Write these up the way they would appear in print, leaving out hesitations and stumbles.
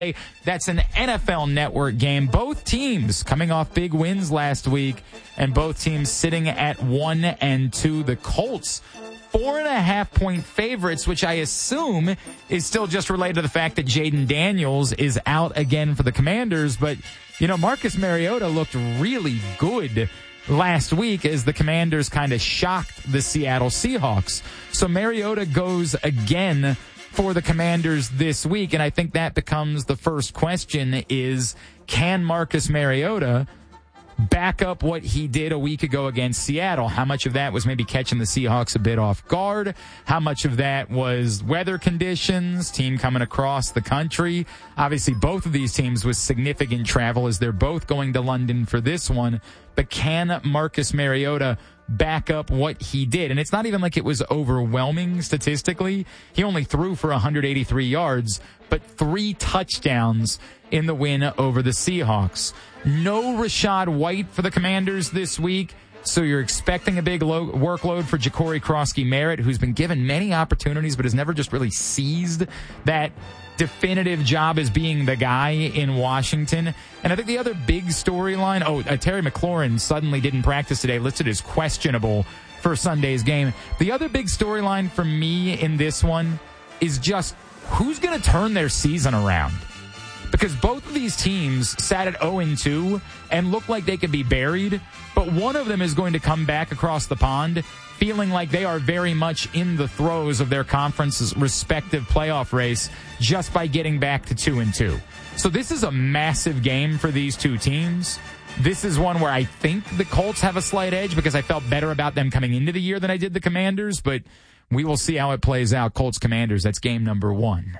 That's an NFL Network game. Both teams coming off big wins last week, and both teams sitting at 1-2. The Colts, 4.5-point favorites, which I assume is still just related to the fact that Jaden Daniels is out again for the Commanders. But, Marcus Mariota looked really good last week as the Commanders kind of shocked the Seattle Seahawks. So Mariota goes again for the Commanders this week, and I think that becomes the first question is, can Marcus Mariota back up what he did a week ago against Seattle? How much of that was maybe catching the Seahawks a bit off guard? How much of that was weather conditions, team coming across the country? Obviously, both of these teams with significant travel as they're both going to London for this one. But can Marcus Mariota back up what he did? And it's not even like it was overwhelming statistically. He only threw for 183 yards, but 3 touchdowns in the win over the Seahawks. No Rachaad White for the Commanders this week, so you're expecting a big workload for Ja'Cory Krosky-Merritt, who's been given many opportunities but has never just really seized that definitive job as being the guy in Washington. And I think the other big storyline, Terry McLaurin suddenly didn't practice today, listed as questionable for Sunday's game. The other big storyline for me in this one is just who's going to turn their season around. Because both of these teams sat at 0-2 and look like they could be buried, but one of them is going to come back across the pond feeling like they are very much in the throes of their conference's respective playoff race just by getting back to 2-2. So this is a massive game for these two teams. This is one where I think the Colts have a slight edge because I felt better about them coming into the year than I did the Commanders, but we will see how it plays out. Colts-Commanders, that's game number 1.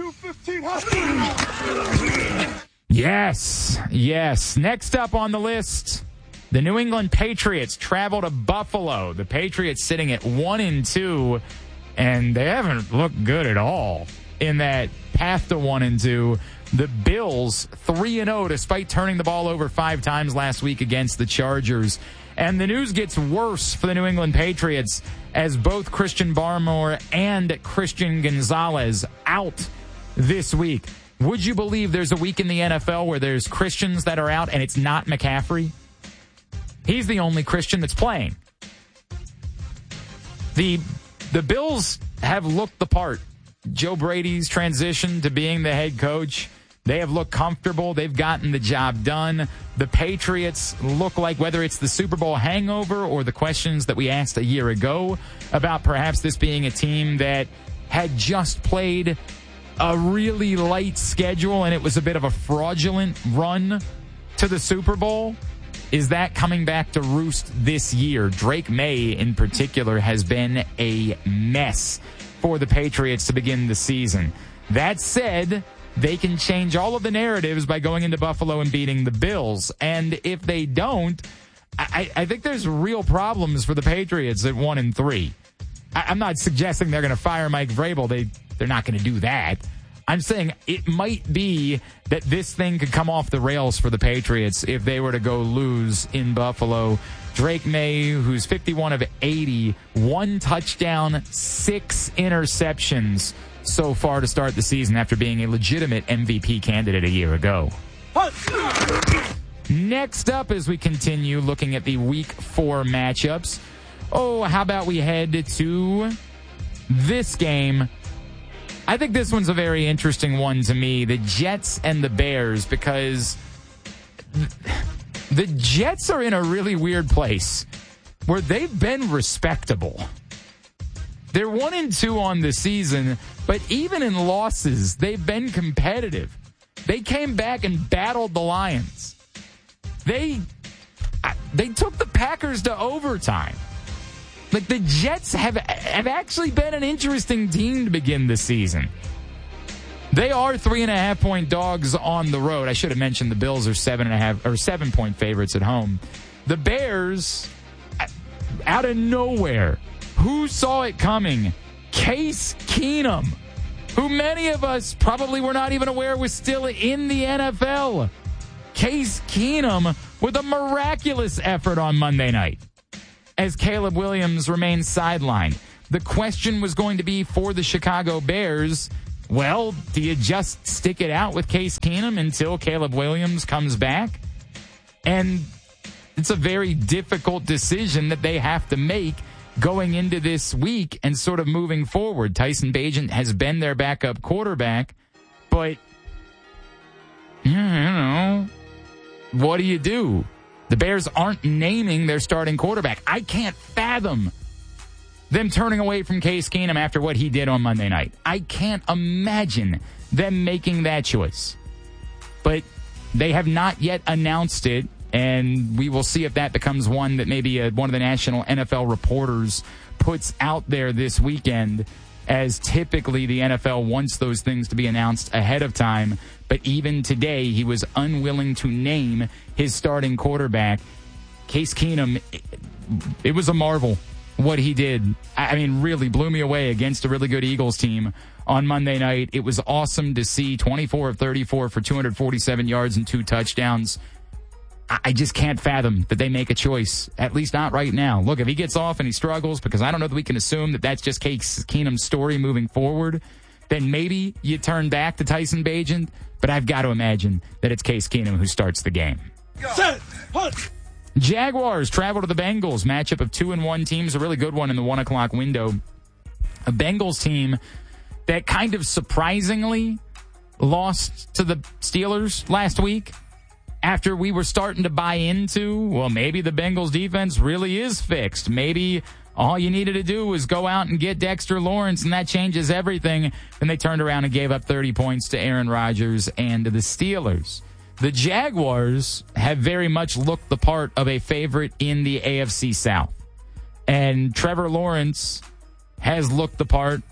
2:15. Yes. Next up on the list, the New England Patriots travel to Buffalo. The Patriots sitting at 1-2, and they haven't looked good at all in that path to 1-2. The Bills 3-0 despite turning the ball over 5 times last week against the Chargers. And the news gets worse for the New England Patriots as both Christian Barmore and Christian Gonzalez out this week. Would you believe there's a week in the NFL where there's Christians that are out and it's not McCaffrey? He's the only Christian that's playing. The Bills have looked the part. Joe Brady's transition to being the head coach. They have looked comfortable. They've gotten the job done. The Patriots look like, whether it's the Super Bowl hangover or the questions that we asked a year ago about perhaps this being a team that had just played a really light schedule and it was a bit of a fraudulent run to the Super Bowl. Is that coming back to roost this year? Drake May, in particular, has been a mess for the Patriots to begin the season. That said, they can change all of the narratives by going into Buffalo and beating the Bills. And if they don't, I think there's real problems for the Patriots at 1-3. I'm not suggesting they're going to fire Mike Vrabel. They're not going to do that. I'm saying it might be that this thing could come off the rails for the Patriots if they were to go lose in Buffalo. Drake May, who's 51 of 80, 1 touchdown, 6 interceptions so far to start the season after being a legitimate MVP candidate a year ago. Next up, as we continue looking at the Week 4 matchups, how about we head to this game? I think this one's a very interesting one to me, the Jets and the Bears, because the Jets are in a really weird place where they've been respectable. They're 1-2 on the season, but even in losses, they've been competitive. They came back and battled the Lions. They took the Packers to overtime. Like, the Jets have actually been an interesting team to begin the season. They are 3.5-point dogs on the road. I should have mentioned the Bills are 7-point favorites at home. The Bears, out of nowhere, who saw it coming? Case Keenum, who many of us probably were not even aware was still in the NFL. Case Keenum with a miraculous effort on Monday night as Caleb Williams remains sidelined. The question was going to be for the Chicago Bears, Well, do you just stick it out with Case Keenum until Caleb Williams comes back? And it's a very difficult decision that they have to make going into this week and sort of moving forward. Tyson Bagent has been their backup quarterback, but, what do you do? The Bears aren't naming their starting quarterback. I can't fathom them turning away from Case Keenum after what he did on Monday night. I can't imagine them making that choice. But they have not yet announced it, and we will see if that becomes one that maybe one of the national NFL reporters puts out there this weekend, as typically the NFL wants those things to be announced ahead of time. But even today, he was unwilling to name his starting quarterback. Case Keenum, it was a marvel what he did. I mean, really blew me away against a really good Eagles team on Monday night. It was awesome to see 24 of 34 for 247 yards and 2 touchdowns. I just can't fathom that they make a choice, at least not right now. Look, if he gets off and he struggles, because I don't know that we can assume that that's just Case Keenum's story moving forward, then maybe you turn back to Tyson Bagent. But I've got to imagine that it's Case Keenum who starts the game. Set, hunt. Jaguars travel to the Bengals. Matchup of 2-1 teams, a really good one in the 1 o'clock window. A Bengals team that kind of surprisingly lost to the Steelers last week after we were starting to buy into, well, maybe the Bengals defense really is fixed. Maybe all you needed to do was go out and get Dexter Lawrence, and that changes everything. Then they turned around and gave up 30 points to Aaron Rodgers and to the Steelers. The Jaguars have very much looked the part of a favorite in the AFC South. And Trevor Lawrence has looked the part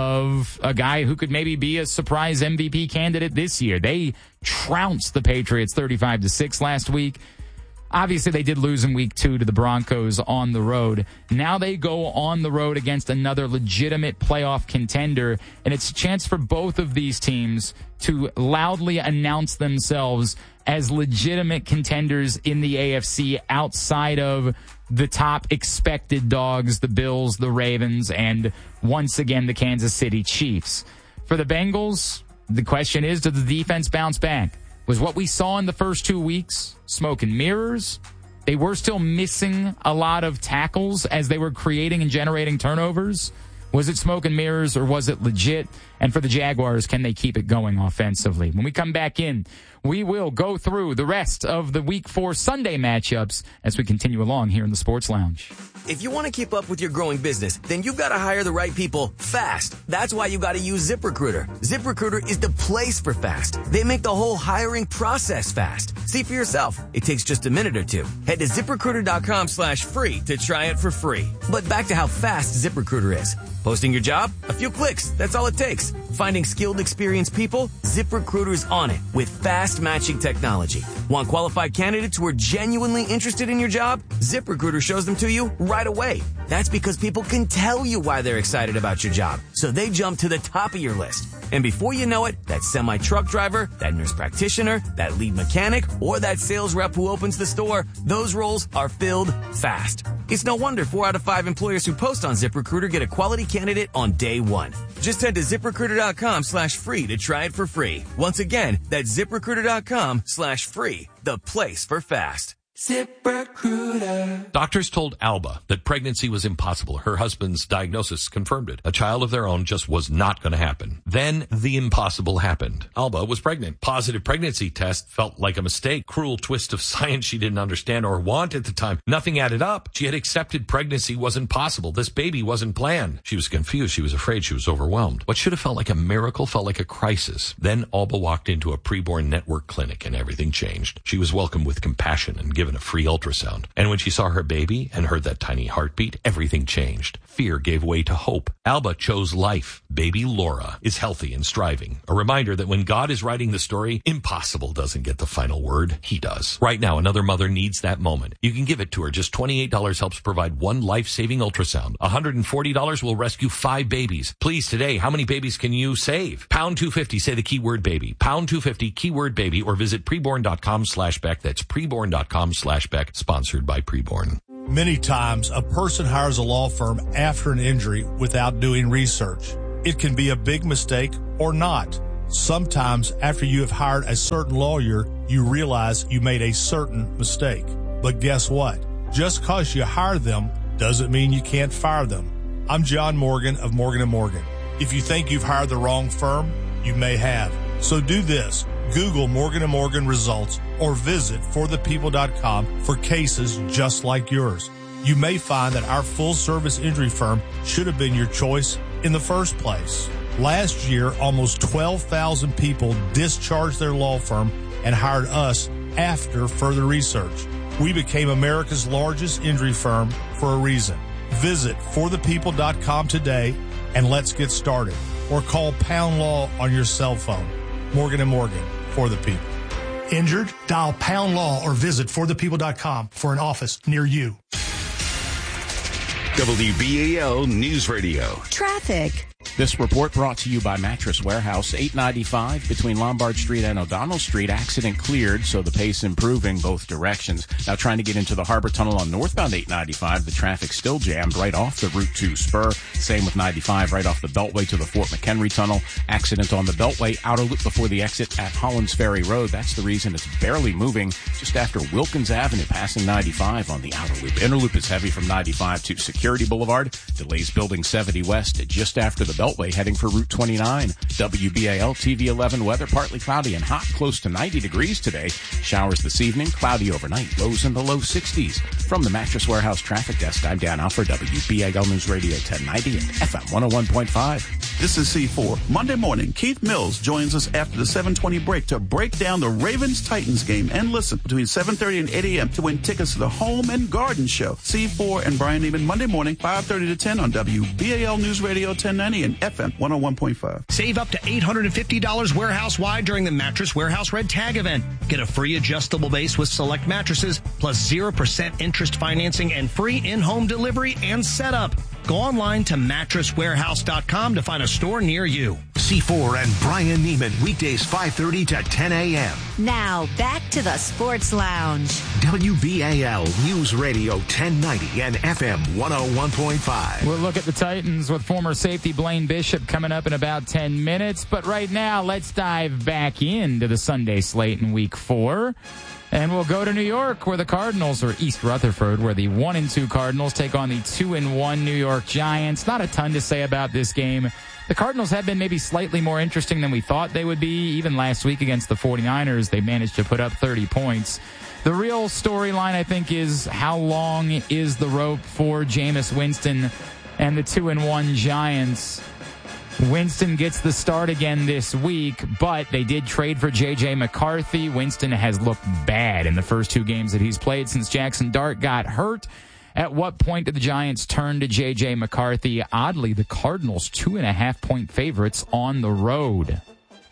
of a guy who could maybe be a surprise MVP candidate this year. They trounced the Patriots 35-6 last week. Obviously, they did lose in week 2 to the Broncos on the road. Now they go on the road against another legitimate playoff contender, and it's a chance for both of these teams to loudly announce themselves as legitimate contenders in the AFC outside of the top expected dogs, the Bills, the Ravens, and once again, the Kansas City Chiefs. For the Bengals, the question is, does the defense bounce back? Was what we saw in the first 2 weeks smoke and mirrors? They were still missing a lot of tackles as they were creating and generating turnovers. Was it smoke and mirrors, or was it legit? And for the Jaguars, can they keep it going offensively? When we come back in, we will go through the rest of the Week 4 Sunday matchups as we continue along here in the Sports Lounge. If you want to keep up with your growing business, then you've got to hire the right people fast. That's why you got to use ZipRecruiter. ZipRecruiter is the place for fast. They make the whole hiring process fast. See for yourself. It takes just a minute or two. Head to ZipRecruiter.com/free to try it for free. But back to how fast ZipRecruiter is. Posting your job? A few clicks. That's all it takes. Finding skilled, experienced people? ZipRecruiter's on it with fast matching technology. Want qualified candidates who are genuinely interested in your job? ZipRecruiter shows them to you right away. That's because people can tell you why they're excited about your job, so they jump to the top of your list. And before you know it, that semi-truck driver, that nurse practitioner, that lead mechanic, or that sales rep who opens the store, those roles are filled fast. It's no wonder 4 out of 5 employers who post on ZipRecruiter get a quality candidate on day one. Just head to ZipRecruiter.com/free to try it for free. Once again, that's ZipRecruiter.com/free, the place for fast. ZipRecruiter. Doctors told Alba that pregnancy was impossible. Her husband's diagnosis confirmed it. A child of their own just was not going to happen. Then the impossible happened. Alba was pregnant. Positive pregnancy test felt like a mistake. Cruel twist of science she didn't understand or want at the time. Nothing added up. She had accepted pregnancy wasn't possible. This baby wasn't planned. She was confused. She was afraid. She was overwhelmed. What should have felt like a miracle felt like a crisis. Then Alba walked into a preborn network clinic and everything changed. She was welcomed with compassion and given a free ultrasound. And when she saw her baby and heard that tiny heartbeat, everything changed. Fear gave way to hope. Alba chose life. Baby Laura is healthy and striving. A reminder that when God is writing the story, impossible doesn't get the final word. He does. Right now, another mother needs that moment. You can give it to her. Just $28 helps provide one life-saving ultrasound. $140 will rescue 5 babies. Please, today, how many babies can you save? Pound 250, say the keyword baby. Pound 250, keyword baby, or visit preborn.com/Beck. That's preborn.com/Beck, sponsored by Preborn. Many times, a person hires a law firm after an injury without doing research. It can be a big mistake or not. Sometimes after you have hired a certain lawyer, you realize you made a certain mistake. But guess what? Just because you hire them doesn't mean you can't fire them. I'm John Morgan of Morgan & Morgan. If you think you've hired the wrong firm, you may have. So do this. Google Morgan & Morgan results or visit forthepeople.com for cases just like yours. You may find that our full-service injury firm should have been your choice in the first place. Last year, almost 12,000 people discharged their law firm and hired us after further research. We became America's largest injury firm for a reason. Visit forthepeople.com today and let's get started. Or call Pound Law on your cell phone. Morgan & Morgan, for the people. Injured? Dial Pound Law or visit forthepeople.com for an office near you. WBAL News Radio. Traffic. This report brought to you by Mattress Warehouse, 895 between Lombard Street and O'Donnell Street. Accident cleared, so the pace improving both directions. Now trying to get into the Harbor Tunnel on northbound 895. The traffic still jammed right off the Route 2 spur. Same with 95 right off the Beltway to the Fort McHenry Tunnel. Accident on the Beltway, outer loop before the exit at Hollands Ferry Road. That's the reason it's barely moving just after Wilkins Avenue, passing 95 on the outer loop. Inner loop is heavy from 95 to Security Boulevard. Delays building 70 west just after the Beltway, heading for Route 29. WBAL TV 11 weather, partly cloudy and hot, close to 90 degrees today. Showers this evening, cloudy overnight, lows in the low 60s. From the Mattress Warehouse Traffic Desk, I'm Dan Alford, WBAL News Radio 1090 and FM 101.5. This is C4. Monday morning, Keith Mills joins us after the 7:20 break to break down the Ravens-Titans game and listen between 7:30 and 8 a.m. to win tickets to the Home and Garden Show. C4 and Brian Neiman Monday morning, 5:30 to 10 on WBAL News Radio 1090 and FM 101.5. Save up to $850 warehouse-wide during the Mattress Warehouse Red Tag event. Get a free adjustable base with select mattresses, plus 0% interest financing and free in-home delivery and setup. Go online to mattresswarehouse.com to find a store near you. C4 and Brian Neiman, weekdays 5:30 to 10 a.m. Now, back to the Sports Lounge. WBAL News Radio 1090 and FM 101.5. We'll look at the Titans with former safety Blaine Bishop coming up in about 10 minutes. But right now, let's dive back into the Sunday slate in Week 4. And we'll go to New York, where the Cardinals, or East Rutherford, where the 1-2 Cardinals take on the 2-1 New York Giants. Not a ton to say about this game. The Cardinals have been maybe slightly more interesting than we thought they would be. Even last week against the 49ers, they managed to put up 30 points. The real storyline, I think, is how long is the rope for Jameis Winston and the 2-1 Giants. Winston gets the start again this week, but they did trade for J.J. McCarthy. Winston has looked bad in the first 2 games that he's played since Jackson Dart got hurt. At what point did the Giants turn to J.J. McCarthy? Oddly, the Cardinals 2.5-point favorites on the road.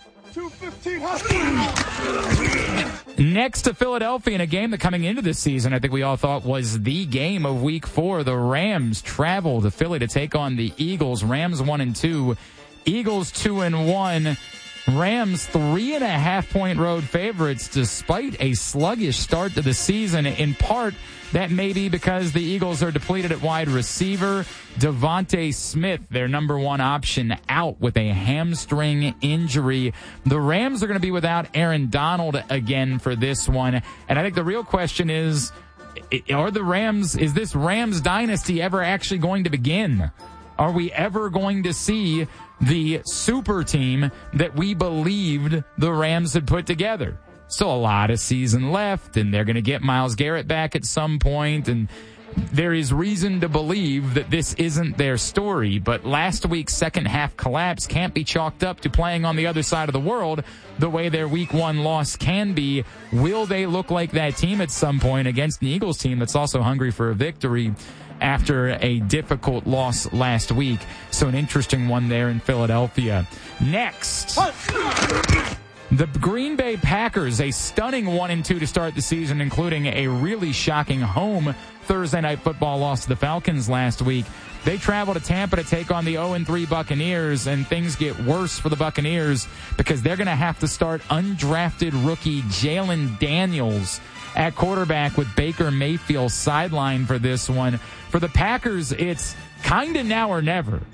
Next to Philadelphia in a game that coming into this season I think we all thought was the game of Week 4. The Rams travel to Philly to take on the Eagles. Rams 1-2, Eagles 2-1. Rams 3.5-point road favorites despite a sluggish start to the season. In part, that may be because the Eagles are depleted at wide receiver. Devontae Smith, their number 1 option, out with a hamstring injury. The Rams are going to be without Aaron Donald again for this one. And I think the real question is this Rams dynasty ever actually going to begin? Are we ever going to see the super team that we believed the Rams had put together? Still a lot of season left, and they're going to get Myles Garrett back at some point, and there is reason to believe that this isn't their story. But last week's second-half collapse can't be chalked up to playing on the other side of the world the way their Week 1 loss can be. Will they look like that team at some point against an Eagles team that's also hungry for a victory after a difficult loss last week? So an interesting one there in Philadelphia. Next, the Green Bay Packers, a stunning 1-2 to start the season, including a really shocking home Thursday Night Football loss to the Falcons last week. They travel to Tampa to take on the 0-3 Buccaneers, and things get worse for the Buccaneers because they're going to have to start undrafted rookie Jalen Daniels at quarterback with Baker Mayfield sidelined for this one. For the Packers, it's kind of now or never.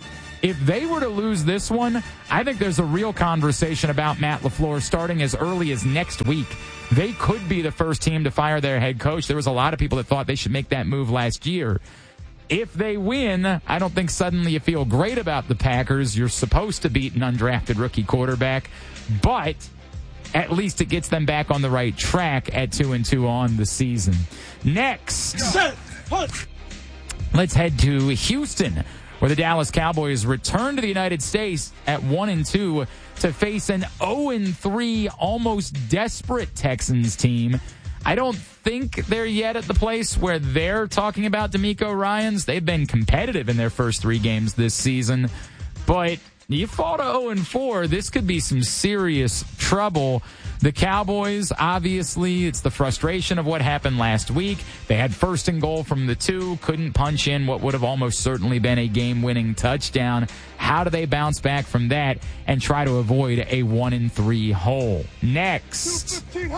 If they were to lose this one, I think there's a real conversation about Matt LaFleur starting as early as next week. They could be the first team to fire their head coach. There was a lot of people that thought they should make that move last year. If they win, I don't think suddenly you feel great about the Packers. You're supposed to beat an undrafted rookie quarterback, but at least it gets them back on the right track at 2-2 on the season. Next, let's head to Houston, where the Dallas Cowboys return to the United States at 1-2 to face an 0-3, almost desperate Texans team. I don't think they're yet at the place where they're talking about DeMeco Ryans. They've been competitive in their first 3 games this season, but you fall to 0-4, this could be some serious trouble. The Cowboys, obviously, it's the frustration of what happened last week. They had 1st and goal from the 2, couldn't punch in what would have almost certainly been a game-winning touchdown. How do they bounce back from that and try to avoid a 1-3 hole? Next.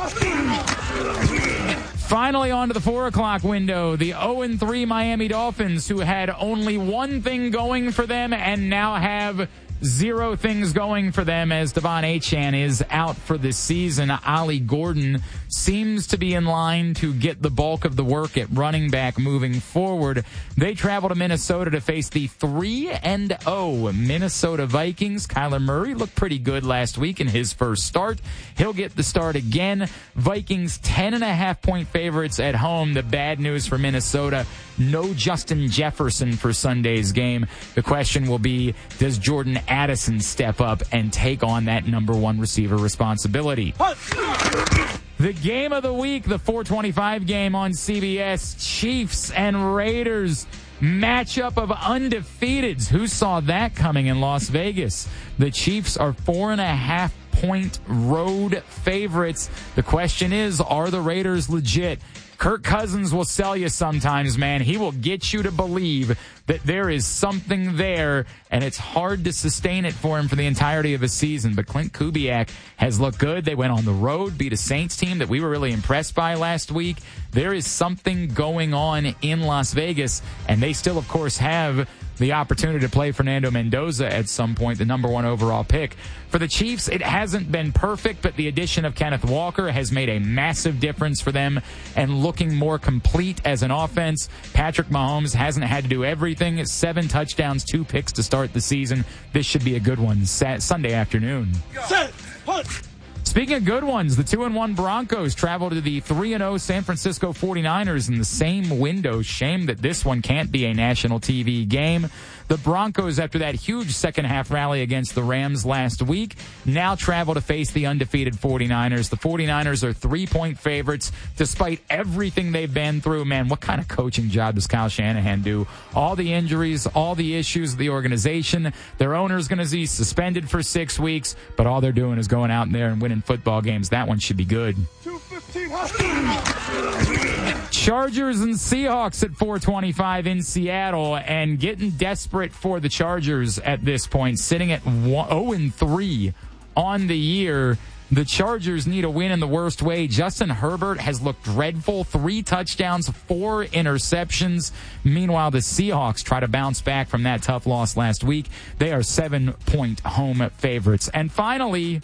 Finally, on to the 4 o'clock window, the 0-3 Miami Dolphins, who had only one thing going for them and now have 0 things going for them as Devon Achane is out for the season. Ollie Gordon seems to be in line to get the bulk of the work at running back moving forward. They travel to Minnesota to face the 3-0 Minnesota Vikings. Kyler Murray looked pretty good last week in his first start. He'll get the start again. Vikings 10.5-point favorites at home. The bad news for Minnesota, no Justin Jefferson for Sunday's game. The question will be, does Jordan Addison step up and take on that number 1 receiver responsibility? The game of the week, the 4:25 game on CBS, Chiefs and Raiders. Matchup of undefeateds. Who saw that coming in Las Vegas? The Chiefs are 4.5-point road favorites. The question is, are the Raiders legit? Kirk Cousins will sell you sometimes, man. He will get you to believe that there is something there, and it's hard to sustain it for him for the entirety of a season. But Clint Kubiak has looked good. They went on the road, beat a Saints team that we were really impressed by last week. There is something going on in Las Vegas, and they still, of course, have the opportunity to play Fernando Mendoza at some point, the number 1 overall pick. For the Chiefs, it hasn't been perfect, but the addition of Kenneth Walker has made a massive difference for them and looking more complete as an offense. Patrick Mahomes hasn't had to do everything. 7 touchdowns, 2 picks to start the season. This should be a good one Sunday afternoon. Set, punch. Speaking of good ones, the 2-1 Broncos travel to the 3-0 San Francisco 49ers in the same window. Shame that this one can't be a national TV game. The Broncos, after that huge second-half rally against the Rams last week, now travel to face the undefeated 49ers. The 49ers are 3-point favorites despite everything they've been through. Man, what kind of coaching job does Kyle Shanahan do? All the injuries, all the issues of the organization. Their owner's going to be suspended for 6 weeks, but all they're doing is going out there and winning football games. That one should be good. Chargers and Seahawks at 4:25 in Seattle, and getting desperate for the Chargers at this point, sitting at 0-3 on the year. The Chargers need a win in the worst way. Justin Herbert has looked dreadful. 3 touchdowns, 4 interceptions. Meanwhile, the Seahawks try to bounce back from that tough loss last week. They are 7-point home favorites. And finally,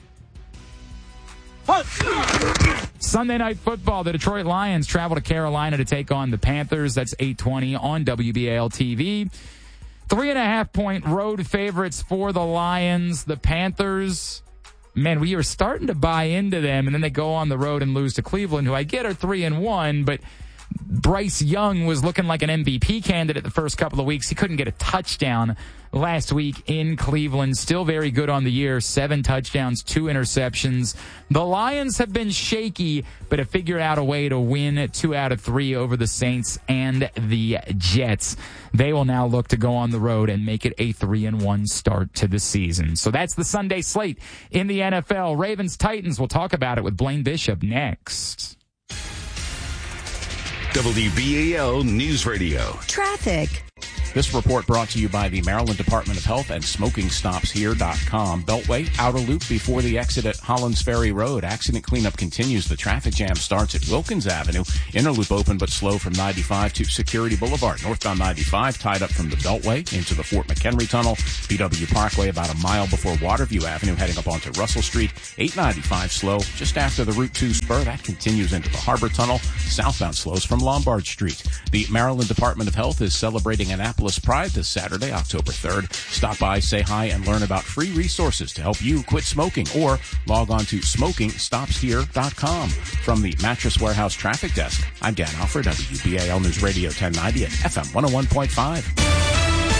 Sunday Night Football, the Detroit Lions travel to Carolina to take on the Panthers. That's 8:20 on WBAL TV. 3.5-point road favorites for the Lions. The Panthers, man, we are starting to buy into them, and then they go on the road and lose to Cleveland, who I get are 3-1, but Bryce Young was looking like an MVP candidate the first couple of weeks. He couldn't get a touchdown last week in Cleveland. Still very good on the year. 7 touchdowns, 2 interceptions. The Lions have been shaky, but have figured out a way to win 2 out of 3 over the Saints and the Jets. They will now look to go on the road and make it a 3-1 start to the season. So that's the Sunday slate in the NFL. Ravens-Titans, we'll talk about it with Blaine Bishop next. WBAL News Radio. Traffic. This report brought to you by the Maryland Department of Health and SmokingStopsHere.com. Beltway, outer loop before the exit at Hollands Ferry Road. Accident cleanup continues. The traffic jam starts at Wilkins Avenue. Inner loop open but slow from 95 to Security Boulevard. Northbound 95 tied up from the Beltway into the Fort McHenry Tunnel. PW Parkway about a mile before Waterview Avenue heading up onto Russell Street. 895 slow just after the Route 2 spur. That continues into the Harbor Tunnel. Southbound slows from Lombard Street. The Maryland Department of Health is celebrating Annapolis Pride this Saturday, October 3rd. Stop by, say hi, and learn about free resources to help you quit smoking, or log on to SmokingStopsHere.com. From the Mattress Warehouse Traffic Desk, I'm Dan Alfred, WBAL News Radio 1090 at FM 101.5.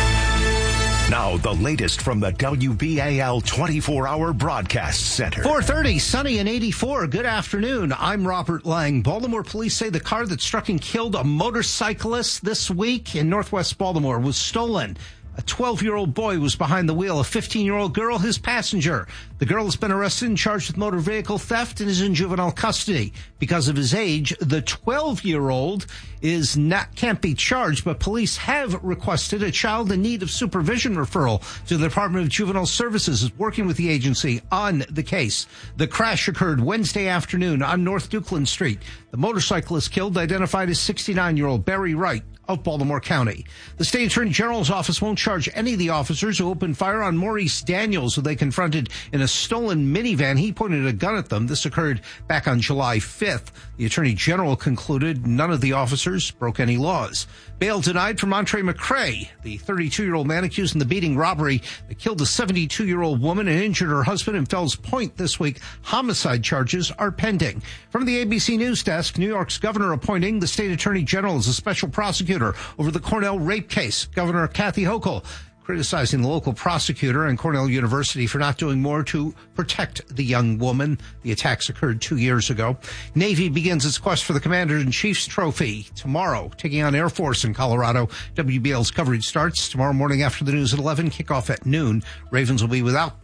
Now, the latest from the WBAL 24-hour broadcast center. 4:30, sunny and 84. Good afternoon. I'm Robert Lang. Baltimore police say the car that struck and killed a motorcyclist this week in northwest Baltimore was stolen. A 12-year-old boy was behind the wheel, a 15-year-old girl his passenger. The girl has been arrested and charged with motor vehicle theft and is in juvenile custody. Because of his age, the 12-year-old can't be charged, but police have requested a child in need of supervision referral to the Department of Juvenile Services, is working with the agency on the case. The crash occurred Wednesday afternoon on North Dukeland Street. The motorcyclist killed, identified as 69-year-old Barry Wright of Baltimore County. The state attorney general's office won't charge any of the officers who opened fire on Maurice Daniels, who they confronted in a stolen minivan. He pointed a gun at them. This occurred back on July 5th. The attorney general concluded none of the officers broke any laws. Bail denied for Montre McCray, the 32-year-old man accused in the beating robbery that killed a 72-year-old woman and injured her husband in Fells Point this week. Homicide charges are pending. From the ABC News Desk, New York's governor appointing the state attorney general as a special prosecutor over the Cornell rape case. Governor Kathy Hochul criticizing the local prosecutor and Cornell University for not doing more to protect the young woman. The attacks occurred 2 years ago. Navy begins its quest for the Commander-in-Chief's trophy tomorrow, taking on Air Force in Colorado. WBL's coverage starts tomorrow morning after the news at 11, kickoff at noon. Ravens will be without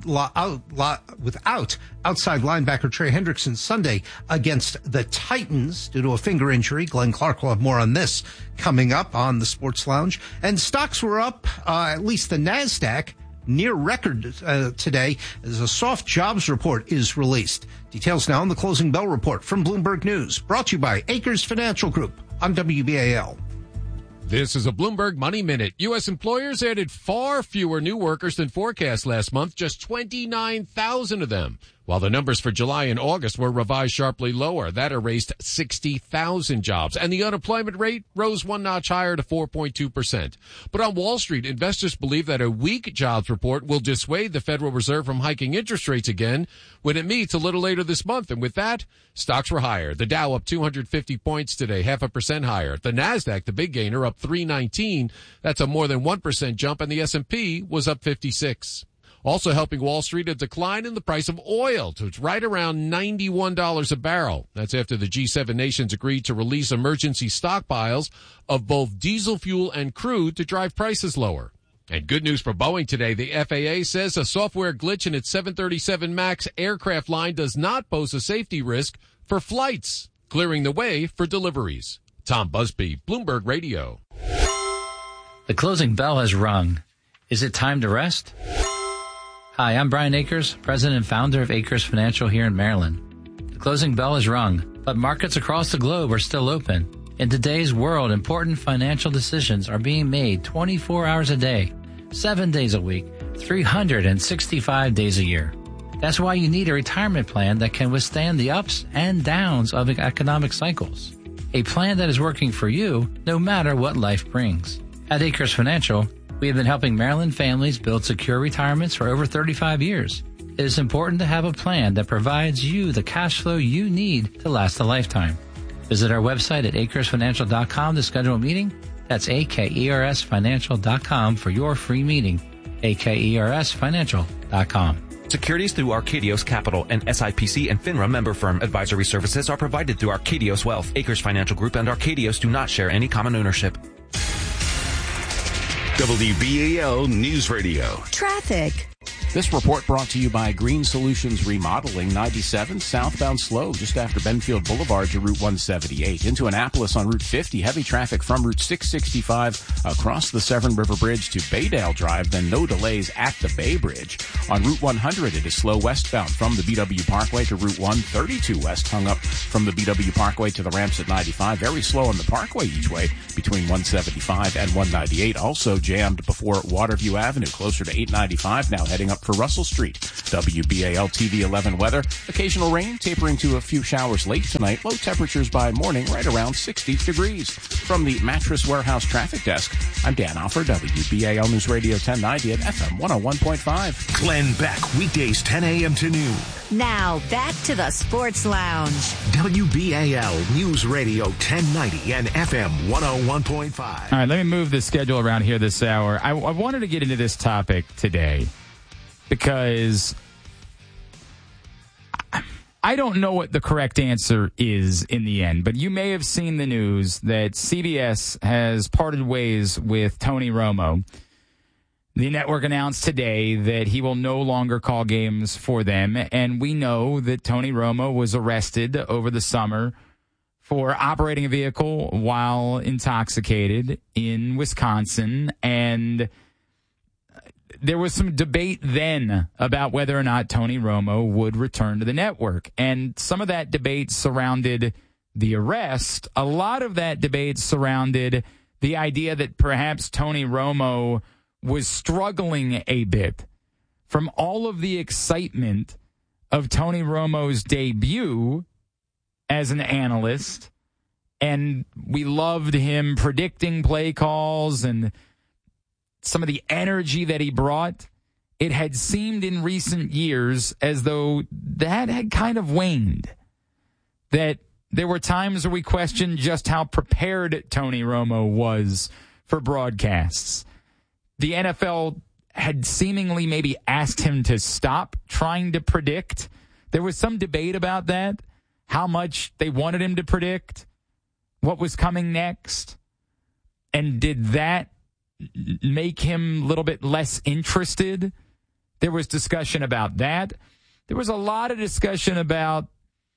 outside linebacker Trey Hendrickson Sunday against the Titans due to a finger injury. Glenn Clark will have more on this coming up on the Sports Lounge. And stocks were up, at least the NASDAQ, near record today as a soft jobs report is released. Details now on the closing bell report from Bloomberg News, brought to you by Acres Financial Group on WBAL. This is a Bloomberg Money Minute. U.S. employers added far fewer new workers than forecast last month, just 29,000 of them. While the numbers for July and August were revised sharply lower, that erased 60,000 jobs. And the unemployment rate rose one notch higher to 4.2%. But on Wall Street, investors believe that a weak jobs report will dissuade the Federal Reserve from hiking interest rates again when it meets a little later this month. And with that, stocks were higher. The Dow up 250 points today, 0.5% higher. The NASDAQ, the big gainer, up 319. That's a more than 1% jump, and the S&P was up 56. Also helping Wall Street, a decline in the price of oil to right around $91 a barrel. That's after the G7 nations agreed to release emergency stockpiles of both diesel fuel and crude to drive prices lower. And good news for Boeing today. The FAA says a software glitch in its 737 MAX aircraft line does not pose a safety risk for flights, clearing the way for deliveries. Tom Busby, Bloomberg Radio. The closing bell has rung. Is it time to rest? Hi, I'm Brian Akers, president and founder of Akers Financial here in Maryland. The closing bell has rung, but markets across the globe are still open. In today's world, important financial decisions are being made 24 hours a day, 7 days a week, 365 days a year. That's why you need a retirement plan that can withstand the ups and downs of economic cycles. A plan that is working for you no matter what life brings. At Akers Financial, we have been helping Maryland families build secure retirements for over 35 years. It is important to have a plan that provides you the cash flow you need to last a lifetime. Visit our website at acresfinancial.com to schedule a meeting. That's AKERSfinancial.com for your free meeting. AKERSfinancial.com. Securities through Arcadios Capital, and SIPC and FINRA member firm. Advisory services are provided through Arcadios Wealth. Akers Financial Group and Arcadios do not share any common ownership. WBAL News Radio. Traffic. This report brought to you by Green Solutions Remodeling. 97 southbound slow just after Benfield Boulevard to Route 178. Into Annapolis on Route 50. Heavy traffic from Route 665 across the Severn River Bridge to Baydale Drive. Then no delays at the Bay Bridge. On Route 100, it is slow westbound from the BW Parkway to Route 132 west. Hung up from the BW Parkway to the ramps at 95. Very slow on the Parkway each way between 175 and 198. Also jammed before Waterview Avenue, closer to 895, now heading up for Russell Street. WBAL TV 11 weather. Occasional rain, tapering to a few showers late tonight. Low temperatures by morning, right around 60 degrees. From the Mattress Warehouse Traffic Desk, I'm Dan Offer, WBAL News Radio 1090 at FM 101.5. Glenn Beck, weekdays 10 a.m. to noon. Now, back to the Sports Lounge. WBAL News Radio 1090 and FM 101.5. All right, let me move the schedule around here this hour. I wanted to get into this topic today because I don't know what the correct answer is in the end, but you may have seen the news that CBS has parted ways with Tony Romo. The network announced today that he will no longer call games for them, and we know that Tony Romo was arrested over the summer for operating a vehicle while intoxicated in Wisconsin, and there was some debate then about whether or not Tony Romo would return to the network, and some of that debate surrounded the arrest. A lot of that debate surrounded the idea that perhaps Tony Romo was struggling a bit from all of the excitement of Tony Romo's debut as an analyst. And we loved him predicting play calls and some of the energy that he brought. It had seemed in recent years as though that had kind of waned. That there were times where we questioned just how prepared Tony Romo was for broadcasts. The NFL had seemingly maybe asked him to stop trying to predict. There was some debate about that, how much they wanted him to predict, what was coming next. And did that make him a little bit less interested? There was discussion about that. There was a lot of discussion about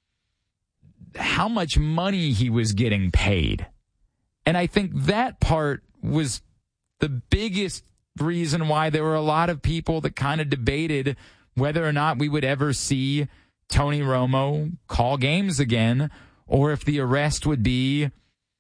how much money he was getting paid. And I think that part was the biggest reason why there were a lot of people that kind of debated whether or not we would ever see Tony Romo call games again, or if the arrest would be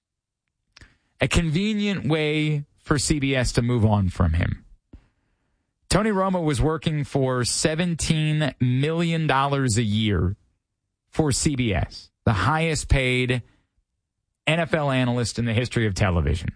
a convenient way for CBS to move on from him. Tony Romo was working for $17 million a year for CBS, the highest paid NFL analyst in the history of television.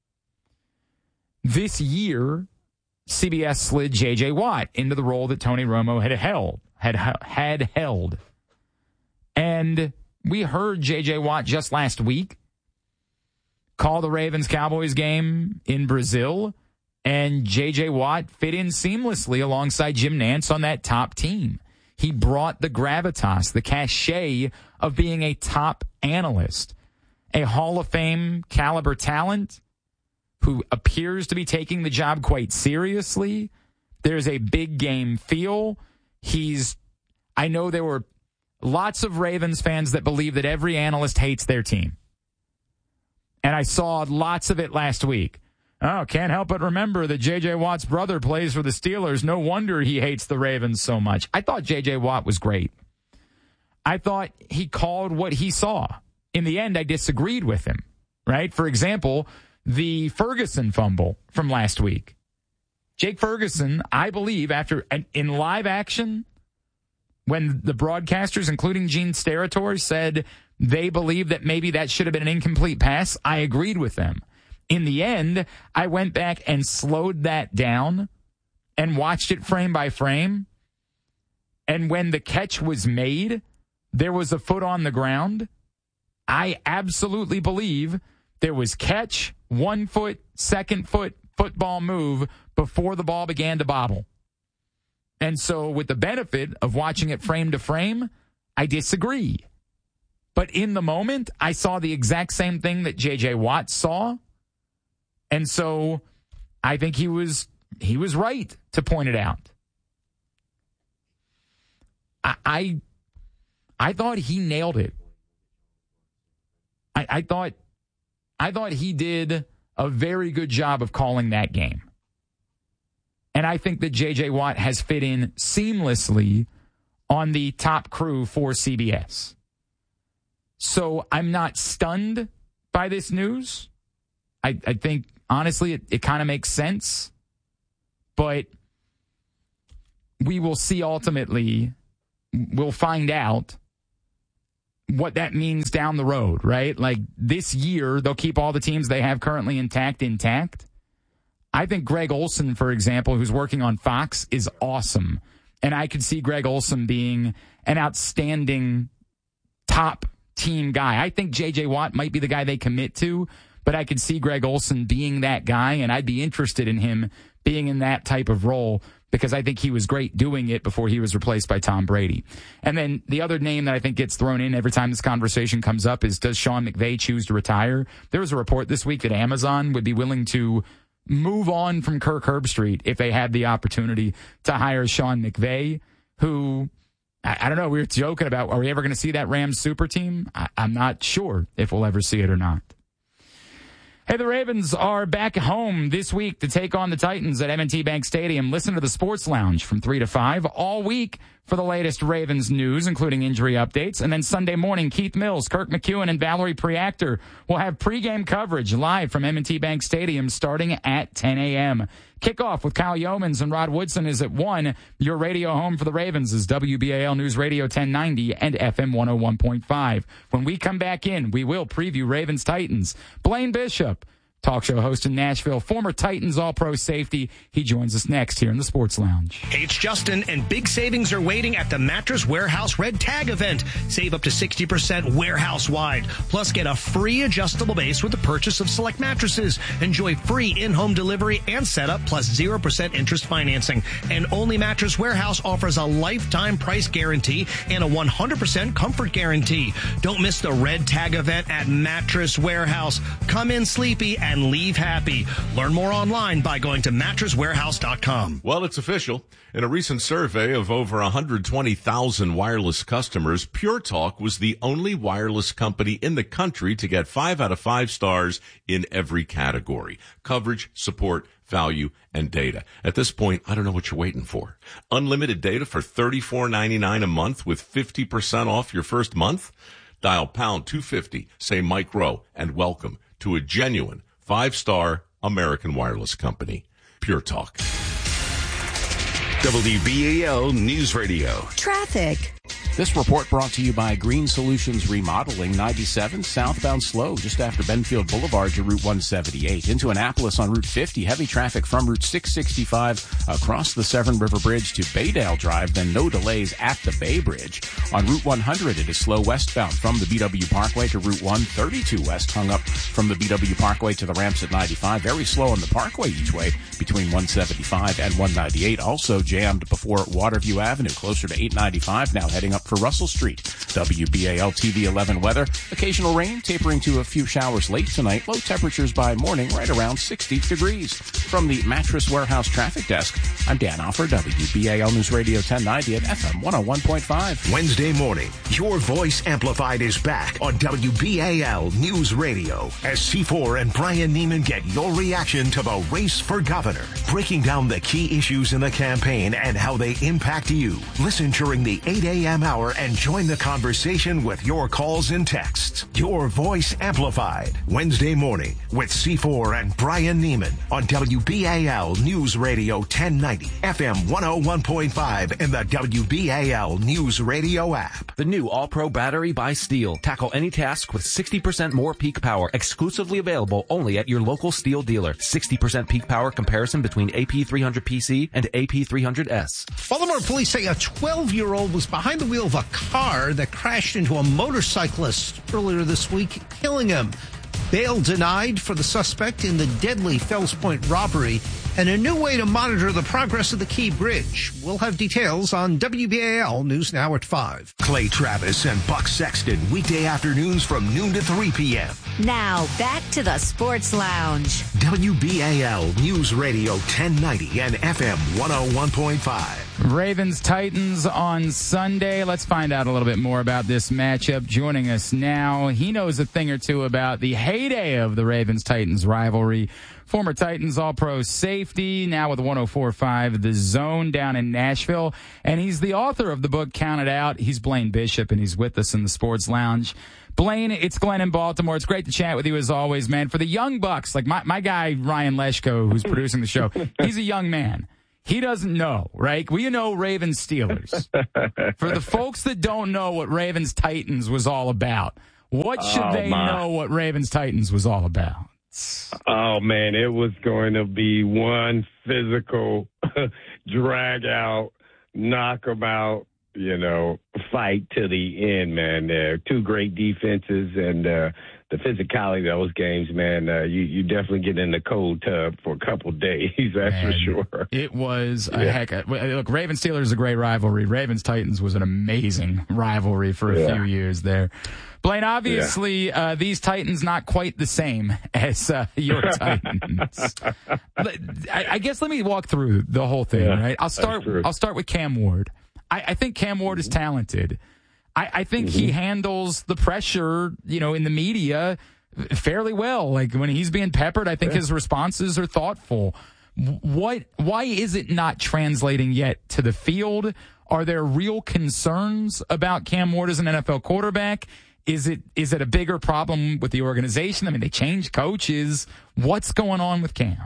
This year, CBS slid J.J. Watt into the role that Tony Romo had held. And we heard J.J. Watt just last week call the Ravens-Cowboys game in Brazil, and J.J. Watt fit in seamlessly alongside Jim Nantz on that top team. He brought the gravitas, the cachet of being a top analyst, a Hall of Fame caliber talent who appears to be taking the job quite seriously. There's a big game feel. I know there were lots of Ravens fans that believe that every analyst hates their team. And I saw lots of it last week. Oh, can't help but remember that J.J. Watt's brother plays for the Steelers. No wonder he hates the Ravens so much. I thought J.J. Watt was great. I thought he called what he saw. In the end, I disagreed with him, right? For example, the Ferguson fumble from last week. Jake Ferguson, I believe, in live action, when the broadcasters, including Gene Steratore, said they believe that maybe that should have been an incomplete pass, I agreed with them. In the end, I went back and slowed that down and watched it frame by frame. And when the catch was made, there was a foot on the ground. I absolutely believe there was catch, 1 foot, second foot, football move before the ball began to bobble. And so with the benefit of watching it frame to frame, I disagree. But in the moment, I saw the exact same thing that J.J. Watt saw. And so I think he was right to point it out. I thought he nailed it. I thought he did a very good job of calling that game. And I think that J.J. Watt has fit in seamlessly on the top crew for CBS. So I'm not stunned by this news. I think, honestly, it kind of makes sense. But we will see ultimately. We'll find out what that means down the road, right? Like this year, they'll keep all the teams they have currently intact. I think Greg Olsen, for example, who's working on Fox, is awesome. And I could see Greg Olsen being an outstanding top team guy. I think J.J. Watt might be the guy they commit to, but I could see Greg Olsen being that guy, and I'd be interested in him being in that type of role because I think he was great doing it before he was replaced by Tom Brady. And then the other name that I think gets thrown in every time this conversation comes up is, does Sean McVay choose to retire? There was a report this week that Amazon would be willing to move on from Kirk Herbstreit if they had the opportunity to hire Sean McVay, who, I don't know, we were joking about, are we ever going to see that Rams super team? I'm not sure if we'll ever see it or not. Hey, the Ravens are back home this week to take on the Titans at M&T Bank Stadium. Listen to the Sports Lounge from 3 to 5 all week for the latest Ravens news, including injury updates. And then Sunday morning, Keith Mills, Kirk McEwen, and Valerie Priactor will have pregame coverage live from M&T Bank Stadium starting at 10 a.m. Kickoff with Kyle Yeomans and Rod Woodson is at 1. Your radio home for the Ravens is WBAL News Radio 1090 and FM 101.5. When we come back in, we will preview Ravens Titans. Blaine Bishop, talk show host in Nashville, former Titans All-Pro safety. He joins us next here in the Sports Lounge. Hey, it's Justin, and big savings are waiting at the Mattress Warehouse Red Tag event. Save up to 60% warehouse-wide. Plus, get a free adjustable base with the purchase of select mattresses. Enjoy free in-home delivery and setup, plus 0% interest financing. And only Mattress Warehouse offers a lifetime price guarantee and a 100% comfort guarantee. Don't miss the Red Tag event at Mattress Warehouse. Come in sleepy and leave happy. Learn more online by going to mattresswarehouse.com. Well, it's official. In a recent survey of over 120,000 wireless customers, Pure Talk was the only wireless company in the country to get 5 out of 5 stars in every category: coverage, support, value, and data. At this point, I don't know what you're waiting for. Unlimited data for $34.99 a month with 50% off your first month? Dial pound 250, say Mike Rowe, and welcome to a genuine 5-star American wireless company. Pure Talk. WBAL News Radio. Traffic. This report brought to you by Green Solutions Remodeling. 97 southbound slow just after Benfield Boulevard to Route 178. Into Annapolis on Route 50. Heavy traffic from Route 665 across the Severn River Bridge to Baydale Drive. Then no delays at the Bay Bridge. On Route 100, it is slow westbound from the BW Parkway to Route 132 west. Hung up from the BW Parkway to the ramps at 95. Very slow on the Parkway each way between 175 and 198. Also jammed before Waterview Avenue, closer to 895. Now heading up for Russell Street. WBAL TV 11 weather. Occasional rain, tapering to a few showers late tonight. Low temperatures by morning, right around 60 degrees. From the Mattress Warehouse Traffic Desk, I'm Dan Offer, WBAL News Radio 1090 at FM 101.5. Wednesday morning, your voice amplified is back on WBAL News Radio as C4 and Brian Neiman get your reaction to the race for governor, breaking down the key issues in the campaign and how they impact you. Listen during the 8 a.m. hour and join the conversation with your calls and texts. Your voice amplified. Wednesday morning with C4 and Brian Neiman on WBAL News Radio 1090, FM 101.5, and the WBAL News Radio app. The new All-Pro battery by Steel. Tackle any task with 60% more peak power. Exclusively available only at your local Steel dealer. 60% peak power comparison between AP300PC and AP300S. Baltimore police say a 12-year-old was behind the wheel of a car that crashed into a motorcyclist earlier this week, killing him. Bail denied for the suspect in the deadly Fells Point robbery, and a new way to monitor the progress of the Key Bridge. We'll have details on WBAL News Now at 5. Clay Travis and Buck Sexton, weekday afternoons from noon to 3 p.m. Now, back to the Sports Lounge. WBAL News Radio 1090 and FM 101.5. Ravens-Titans on Sunday. Let's find out a little bit more about this matchup. Joining us now, he knows a thing or two about the heyday of the Ravens-Titans rivalry. Former Titans All-Pro safety, now with 104.5 The Zone down in Nashville. And he's the author of the book Count It Out. He's Blaine Bishop, and he's with us in the Sports Lounge. Blaine, it's Glenn in Baltimore. It's great to chat with you as always, man. For the young bucks, like my guy Ryan Leshko, who's producing the show, he's a young man. He doesn't know, right? We know Ravens Steelers. For the folks that don't know what Ravens Titans was all about, what should they know what Ravens Titans was all about? Oh, man, it was going to be one physical drag out, knock 'em out, fight to the end, man. Two great defenses and the physicality of those games, man. You definitely get in the cold tub for a couple days, that's for sure. It was a heck of, look, Ravens-Steelers is a great rivalry. Ravens-Titans was an amazing rivalry for a few years there. Blaine, obviously, these Titans not quite the same as your Titans. I guess let me walk through the whole thing, right? I'll start with Cam Ward. I think Cam Ward is talented. I think he handles the pressure, in the media fairly well. Like when he's being peppered, I think his responses are thoughtful. Why is it not translating yet to the field? Are there real concerns about Cam Ward as an NFL quarterback? Is it a bigger problem with the organization? I mean, they changed coaches. What's going on with Cam?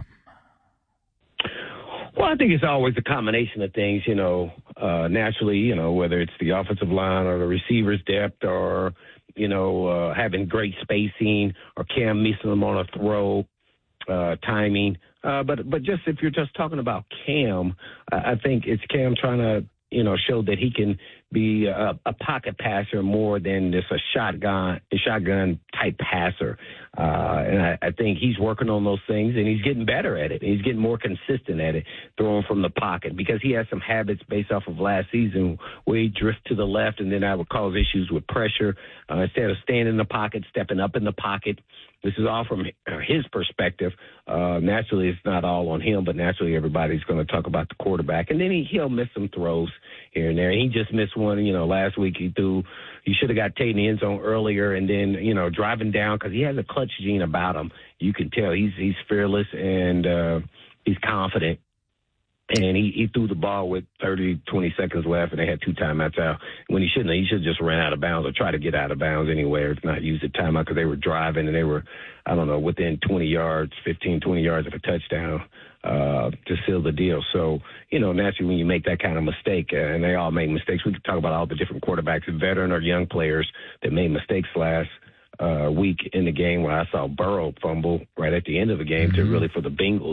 Well, I think it's always a combination of things, naturally, whether it's the offensive line or the receivers' depth or, having great spacing or Cam missing them on a throw, timing. But just if you're just talking about Cam, I think it's Cam trying to, show that he can be a pocket passer more than just a shotgun type passer. And I think he's working on those things, and he's getting better at it. He's getting more consistent at it, throwing from the pocket, because he has some habits based off of last season where he drifts to the left, and then that would cause issues with pressure. Instead of staying in the pocket, stepping up in the pocket. This is all from his perspective. Naturally, it's not all on him, but naturally everybody's going to talk about the quarterback. And then he'll miss some throws here and there. He just missed one, last week he should have got taken in the end zone earlier, and then, driving down, because he has a clutch gene about him. You can tell he's fearless and he's confident. And he threw the ball with 20 seconds left, and they had 2 timeouts out. When he shouldn't have. He should have just ran out of bounds or try to get out of bounds anywhere, if not use the timeout, because they were driving and they were, within 20 yards of a touchdown to seal the deal. So, naturally when you make that kind of mistake, and they all make mistakes. We could talk about all the different quarterbacks, veteran or young players that made mistakes last week in the game, where I saw Burrow fumble right at the end of the game for the Bengals.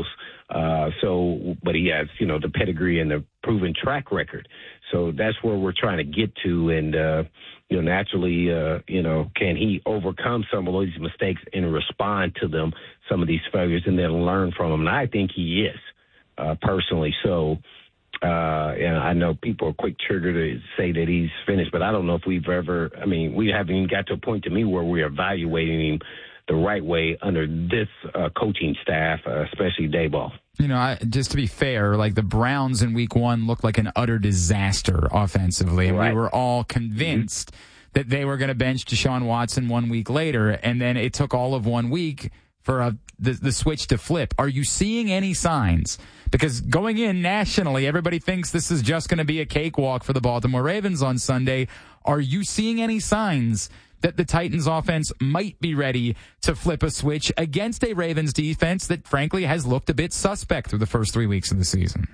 But he has, the pedigree and the proven track record. So that's where we're trying to get to. And, naturally, can he overcome some of these mistakes and respond to them, some of these failures, and then learn from them? And I think he is, personally. So, and I know people are quick trigger to say that he's finished, but I don't know if we haven't even got to a point to me where we're evaluating him the right way under this coaching staff, especially Daboll. Just to be fair, like the Browns in week 1 looked like an utter disaster offensively. And we were all convinced that they were going to bench Deshaun Watson 1 week later. And then it took all of 1 week for the switch to flip. Are you seeing any signs? Because going in nationally, everybody thinks this is just going to be a cakewalk for the Baltimore Ravens on Sunday. Are you seeing any signs that the Titans offense might be ready to flip a switch against a Ravens defense that frankly has looked a bit suspect through the first 3 weeks of the season?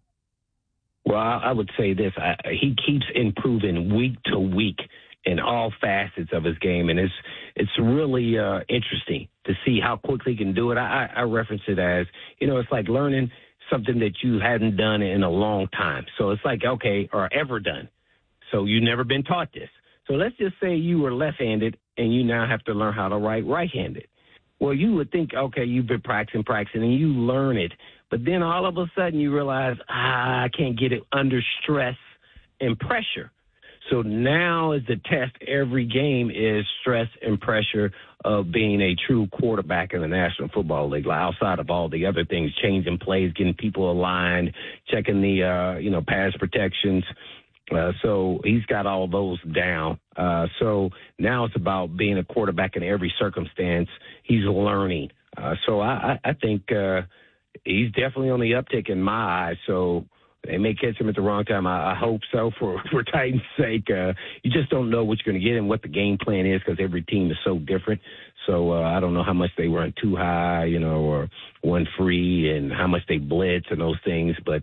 Well, I would say this. He keeps improving week to week in all facets of his game, and it's really interesting to see how quickly he can do it. I reference it as, it's like learning something that you hadn't done in a long time. So it's like, or ever done. So you've never been taught this. So let's just say you were left-handed and you now have to learn how to write right-handed. Well, you would think, you've been practicing, and you learn it. But then all of a sudden you realize, I can't get it under stress and pressure. So now is the test every game is stress and pressure of being a true quarterback in the National Football League, like outside of all the other things, changing plays, getting people aligned, checking the, pass protections. So he's got all those down. So now it's about being a quarterback in every circumstance. He's learning. So I think he's definitely on the uptick in my eyes. So they may catch him at the wrong time. I hope so for Titans' sake. You just don't know what you're going to get and what the game plan is because every team is so different. So I don't know how much they run too high, or one free and how much they blitz and those things. But,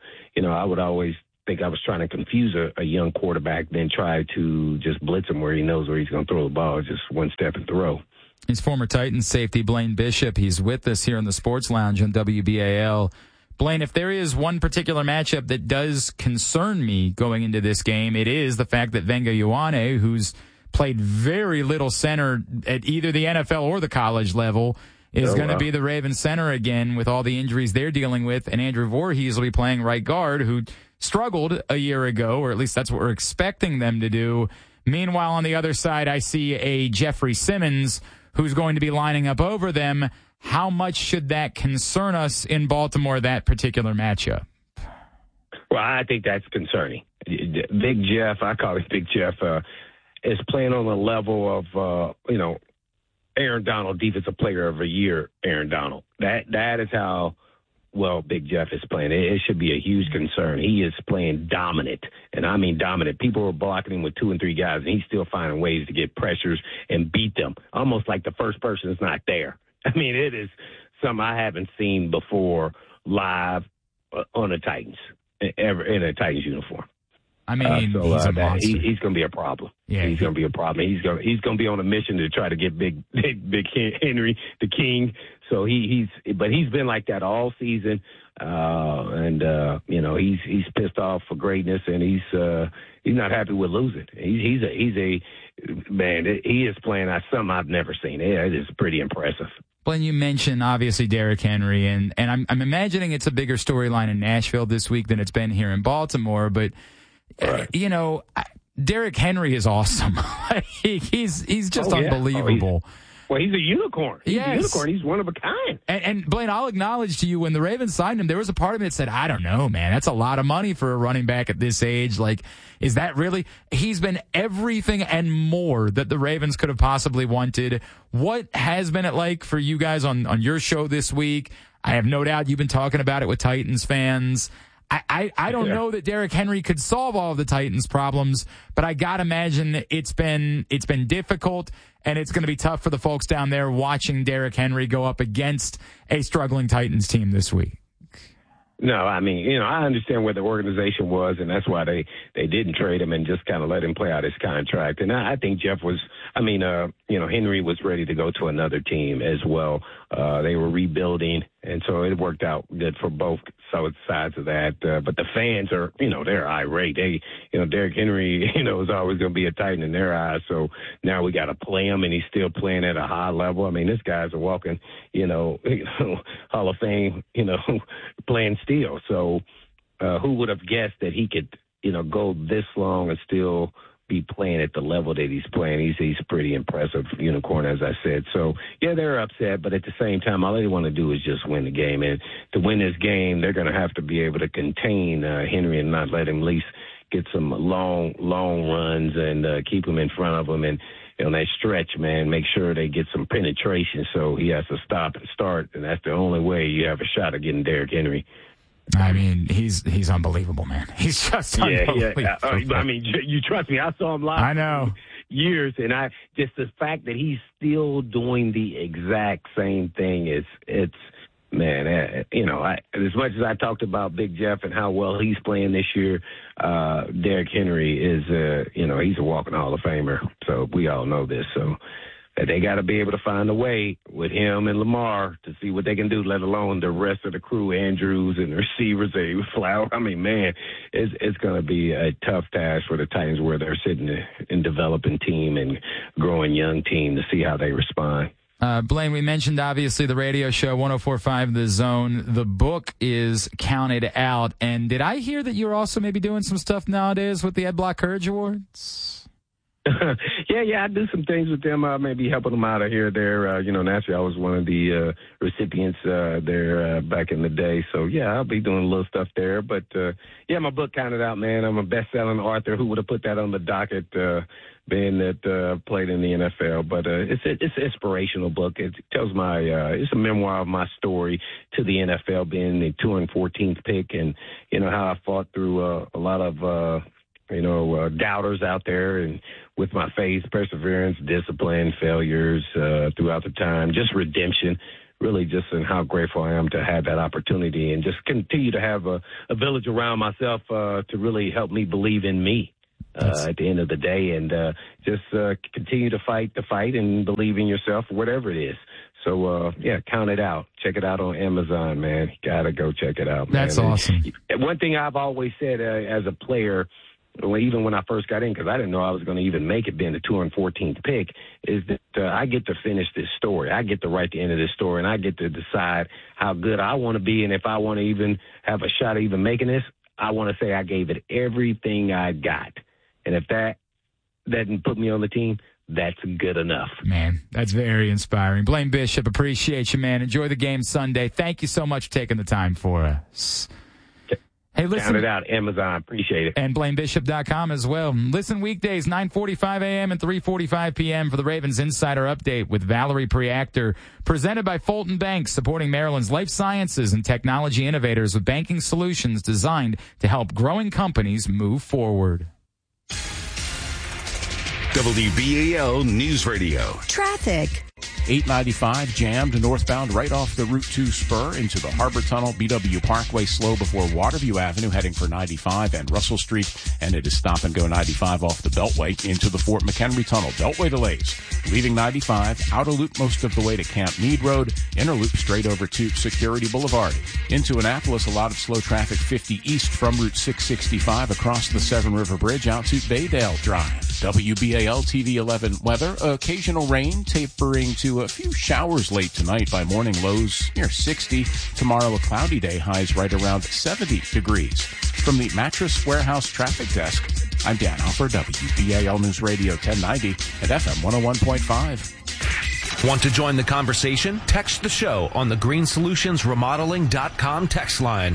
I would always think I was trying to confuse a young quarterback than try to just blitz him where he knows where he's going to throw the ball, just one step and throw. He's former Titans safety Blaine Bishop. He's with us here in the Sports Lounge on WBAL. Blaine, if there is one particular matchup that does concern me going into this game, it is the fact that Venga Ioane, who's played very little center at either the NFL or the college level, is going to be the Ravens center again with all the injuries they're dealing with. And Andrew Voorhees will be playing right guard, who struggled a year ago, or at least that's what we're expecting them to do. Meanwhile, on the other side, I see a Jeffrey Simmons who's going to be lining up over them. How much should that concern us in Baltimore, that particular matchup? Well, I think that's concerning. Big Jeff, I call it Big Jeff, is playing on the level of, Aaron Donald, Defensive Player of the Year, Aaron Donald. That is how well Big Jeff is playing. It should be a huge concern. He is playing dominant, and I mean dominant. People are blocking him with 2 and 3 guys, and he's still finding ways to get pressures and beat them, almost like the first person is not there. I mean, it is something I haven't seen before live on the Titans, ever in a Titans uniform. I mean, he's a monster. He's going to be a problem. Yeah, he's going to be a problem. He's going to be on a mission to try to get big Henry, the King. So he's been like that all season, he's pissed off for greatness, and he's not happy with losing. He's a man. He is playing something I've never seen. It is pretty impressive. Blaine, you mentioned obviously Derrick Henry, and I'm imagining it's a bigger storyline in Nashville this week than it's been here in Baltimore, but. Right. Derrick Henry is awesome. he's just unbelievable. He's a unicorn. He's a unicorn. He's one of a kind. And Blaine, I'll acknowledge to you, when the Ravens signed him, there was a part of me that said, I don't know, man. That's a lot of money for a running back at this age. Like, is that really? He's been everything and more that the Ravens could have possibly wanted. What has been it like for you guys on your show this week? I have no doubt you've been talking about it with Titans fans. I don't know that Derrick Henry could solve all of the Titans' problems, but I got to imagine it's been difficult, and it's going to be tough for the folks down there watching Derrick Henry go up against a struggling Titans team this week. No, I mean, I understand where the organization was, and that's why they didn't trade him and just kind of let him play out his contract. And I think Henry was ready to go to another team as well. They were rebuilding, and so it worked out good for both sides of that. But the fans are, they're irate. Derrick Henry, is always going to be a Titan in their eyes. So now we got to play him, and he's still playing at a high level. I mean, this guy's a walking, Hall of Fame, playing steel. So who would have guessed that he could, go this long and still be playing at the level that he's playing? He's a pretty impressive unicorn, as I said. So, yeah, they're upset, but at the same time, all they want to do is just win the game. And to win this game, they're going to have to be able to contain Henry and not let him at least get some long runs and keep him in front of him. And on that stretch, man, make sure they get some penetration so he has to stop and start. And that's the only way you have a shot of getting Derrick Henry. I mean, he's unbelievable, man. He's just unbelievable. Yeah. I mean, you trust me. I saw him live. I know. Years, and just the fact that he's still doing the exact same thing it's man. As much as I talked about Big Jeff and how well he's playing this year, Derrick Henry is he's a walking Hall of Famer. So we all know this. So they got to be able to find a way with him and Lamar to see what they can do, let alone the rest of the crew, Andrews and the receivers, Flower. I mean, man, it's going to be a tough task for the Titans where they're sitting in developing team and growing young team to see how they respond. Blaine, we mentioned obviously the radio show 104.5 The Zone. The book is Counted Out. And did I hear that you're also maybe doing some stuff nowadays with the Ed Block Courage Awards? Yeah, I do some things with them. Maybe helping them out here or there. Naturally, I was one of the recipients there back in the day. So, yeah, I'll be doing a little stuff there. But, my book Counted Out, man. I'm a best-selling author. Who would have put that on the docket, being that played in the NFL? But it's an inspirational book. It tells it's a memoir of my story to the NFL, being the 214th pick, and, how I fought through a lot of doubters out there, and with my faith, perseverance, discipline, failures throughout the time, just redemption, really just in how grateful I am to have that opportunity and just continue to have a village around myself to really help me believe in me at the end of the day, and just continue to fight the fight and believe in yourself, whatever it is. So, Count It Out. Check it out on Amazon, man. You got to go check it out, man. That's awesome. And one thing I've always said as a player, even when I first got in, because I didn't know I was going to even make it being the 214th pick, is that I get to finish this story. I get to write the end of this story, and I get to decide how good I want to be, and if I want to even have a shot at even making this, I want to say I gave it everything I got. And if that doesn't put me on the team, that's good enough. Man, that's very inspiring. Blaine Bishop, appreciate you, man. Enjoy the game Sunday. Thank you so much for taking the time for us. Hey, listen. Count it out, Amazon. Appreciate it. And BlaineBishop.com as well. Listen weekdays, 9:45 a.m. and 3:45 p.m. for the Ravens Insider Update with Valerie Preactor, presented by Fulton Bank, supporting Maryland's life sciences and technology innovators with banking solutions designed to help growing companies move forward. WBAL News Radio. Traffic. 895 jammed northbound right off the Route 2 spur into the Harbor Tunnel. BW Parkway slow before Waterview Avenue heading for 95 and Russell Street. And it is stop and go 95 off the Beltway into the Fort McHenry Tunnel. Beltway delays. Leaving 95, outer loop most of the way to Camp Meade Road. Inner loop straight over to Security Boulevard. Into Annapolis, a lot of slow traffic 50 east from Route 665 across the Severn River Bridge out to Baydale Drive. WBAL TV 11 weather. Occasional rain tapering to a few showers late tonight by morning lows near 60. Tomorrow a cloudy day, highs right around 70 degrees. From the Mattress Warehouse Traffic Desk, I'm Dan Alford, WBAL News Radio 1090 and FM 101.5. Want to join the conversation? Text the show on the greensolutionsremodeling.com text line